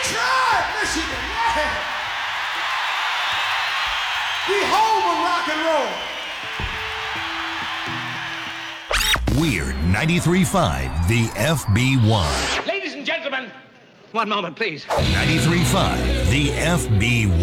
Detroit, Michigan, yeah. The home of rock and roll. Weird 93.5, the FB1. Ladies and gentlemen, one moment, please. 93.5, the FB1.